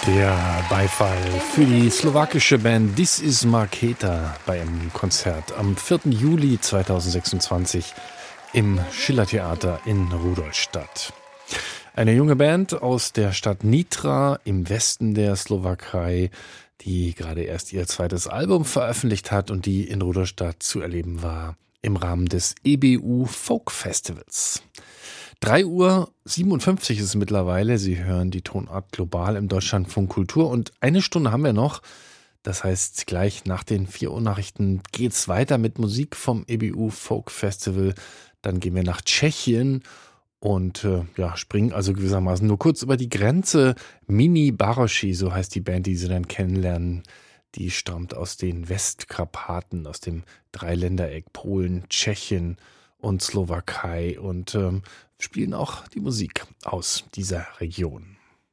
Der Beifall für die slowakische Band This is Marketa bei einem Konzert am 4. Juli 2026 im Schillertheater in Rudolstadt. Eine junge Band aus der Stadt Nitra im Westen der Slowakei, die gerade erst ihr zweites Album veröffentlicht hat und die in Rudolstadt zu erleben war im Rahmen des EBU Folk Festivals. 3:57 Uhr ist es mittlerweile. Sie hören die Tonart Global im Deutschlandfunk Kultur und eine Stunde haben wir noch. Das heißt, gleich nach den 4 Uhr Nachrichten geht's weiter mit Musik vom EBU Folk Festival. Dann gehen wir nach Tschechien und springen also gewissermaßen nur kurz über die Grenze. Mini Baroši, so heißt die Band, die Sie dann kennenlernen. Die stammt aus den Westkarpaten, aus dem Dreiländereck Polen, Tschechien und Slowakei und spielen auch die Musik aus dieser Region.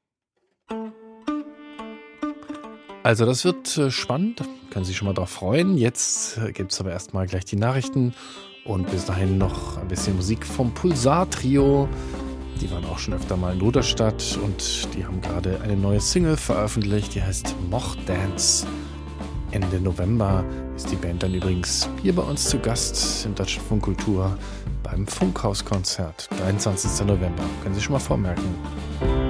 Also das wird spannend, können Sie sich schon mal drauf freuen. Jetzt gibt es aber erstmal gleich die Nachrichten und bis dahin noch ein bisschen Musik vom Pulsar-Trio. Die waren auch schon öfter mal in Rudolstadt und die haben gerade eine neue Single veröffentlicht, die heißt Moch Dance. Ende November ist die Band dann übrigens hier bei uns zu Gast im Deutschlandfunk Kultur beim Funkhauskonzert. 23. November. Können Sie schon mal vormerken.